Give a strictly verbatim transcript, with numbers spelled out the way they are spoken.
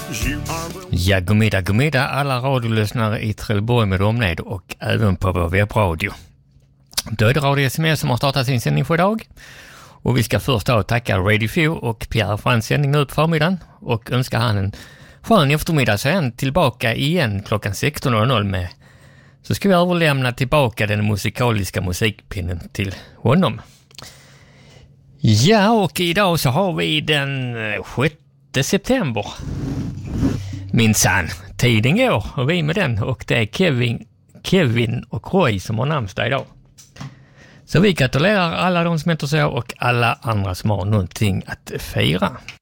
Ja, godmiddag, godmiddag alla radiolyssnare i Trelleborg med omnejd och även på vår webbradio. Då är det Radio S M S som har startat sin sändning för idag. Och vi ska först då tacka Radio Fio och Pierre för hans sändning nu på förmiddagen och önska han en skön eftermiddag, så är han tillbaka igen klockan sexton noll noll med. Så ska vi överlämna tillbaka den musikaliska musikpinnen till honom. Ja, och idag så har vi den sjätte september. Minsann, tiden går och vi med den, och det är Kevin, Kevin och Roy som har namnsdag idag. Så vi gratulerar alla de som heter så och alla andra som har någonting att fira.